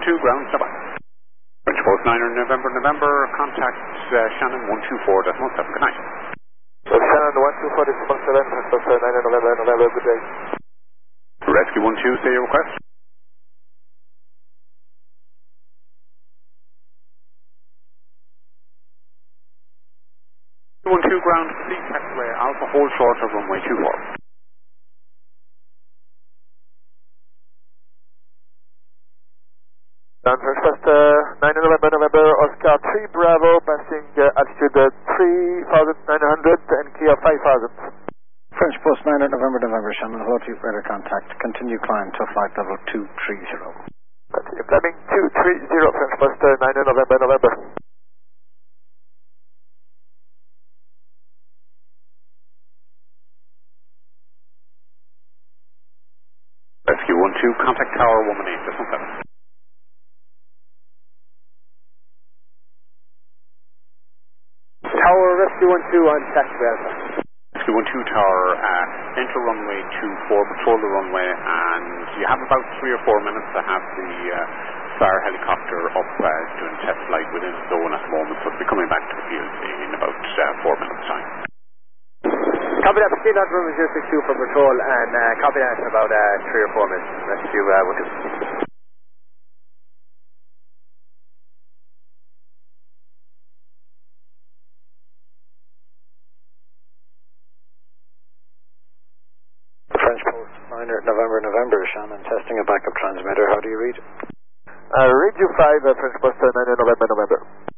12 ground, stand by. French Post 9 November, contact Shannon 124.7, good night. Shannon 124.7, French Post 9 November, good day. Rescue 12, say your request. 12 ground, please taxiway Alpha, hold short of runway 24. French Post 9 November, Oscar 3 Bravo, passing altitude 3,900 and clear 5,000. French Post 9 November, Shannon, hello to you, radar contact, continue climb to flight level 230. Continue climbing 230, French Post 9 November. Rescue 12, contact Tower 118.7. Tower Rescue 12 on taxiway Alpha. Rescue 12 Tower, enter runway 24, patrol the runway, and you have about 3 or 4 minutes to have the fire helicopter up doing test flight within the zone at the moment, so it'll be coming back to the field in about 4 minutes time. Copy that, proceed on to runway 062 for patrol, and copy that in about 3 or 4 minutes. Rescue 12. French Post 9 November, Shannon, testing a backup transmitter, how do you read? Radio 5, French Post 9 November.